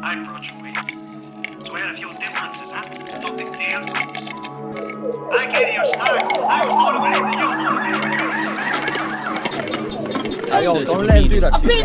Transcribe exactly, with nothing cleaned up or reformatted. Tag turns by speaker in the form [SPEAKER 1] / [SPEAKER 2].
[SPEAKER 1] I brought you in. So we had a few differences, huh? No big deal. I gave you a start. I was motivated. You were motivated.
[SPEAKER 2] Ayo, don't let him do that to you.